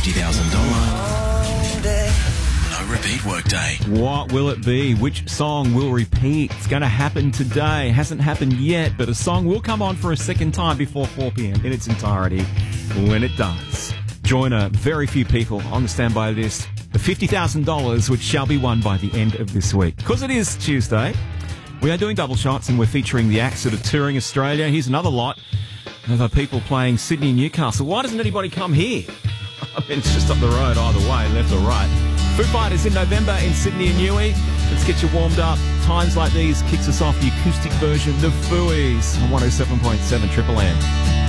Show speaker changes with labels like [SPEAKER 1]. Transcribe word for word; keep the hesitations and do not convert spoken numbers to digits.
[SPEAKER 1] fifty thousand dollars no repeat workday.
[SPEAKER 2] What will it be? Which song will repeat? It's going to happen today. Hasn't happened yet, but a song will come on for a second time before four p.m. in its entirety. When it does, join a very few people on the standby list for fifty thousand dollars, which shall be won by the end of this week. Because it is Tuesday, we are doing double shots and we're featuring the acts that are touring Australia. Here's another lot of the people playing Sydney and Newcastle. Why doesn't anybody come here? I mean, it's just up the road either way, left or right. Foo Fighters in November in Sydney and Newey. Let's get you warmed up. Times like these kicks us off the acoustic version, The Fooies, on one oh seven point seven Triple M.